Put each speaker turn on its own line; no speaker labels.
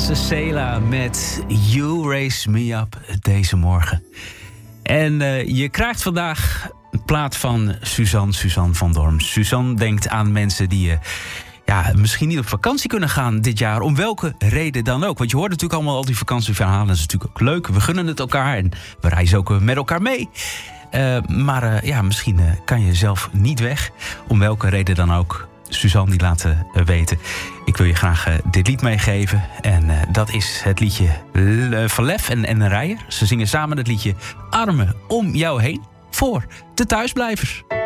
Cecela met You Raise Me Up deze morgen. En je krijgt vandaag een plaat van Suzanne van Dorm. Suzanne denkt aan mensen die misschien niet op vakantie kunnen gaan dit jaar. Om welke reden dan ook. Want je hoort natuurlijk allemaal al die vakantieverhalen. Dat is natuurlijk ook leuk. We gunnen het elkaar en we reizen ook met elkaar mee. Maar misschien kan je zelf niet weg. Om welke reden dan ook. Suzanne die laat weten. Ik wil je graag dit lied meegeven. En dat is het liedje van Lef en Rijer. Ze zingen samen het liedje Armen om jou heen. Voor de thuisblijvers.